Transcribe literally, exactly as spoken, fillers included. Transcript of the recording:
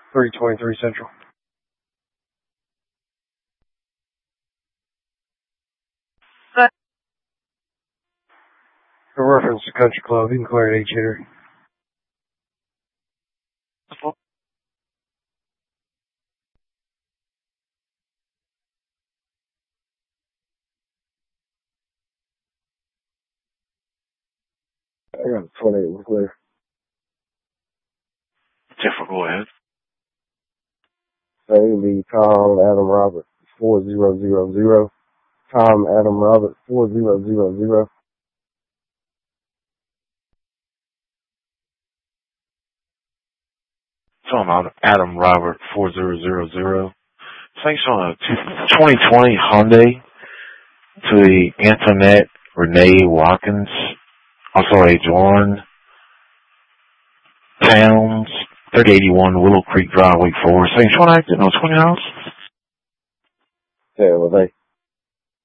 three twenty-three Central. For reference to Country Club, you can clear at H hitter. I got a twenty-eight with clear. Jennifer, go ahead. So it'll be Tom Adam Robert four zero zero zero. Tom Adam Robert four zero zero zero. Tom Adam Robert four zero zero zero. Thanks on a twenty twenty Hyundai to the Antoinette Renee Watkins. Also a John Towns, thirty eighty-one Willow Creek Drive, Wake Forest. Thanks, Sean Acton on twenty hours. Yeah, well, they.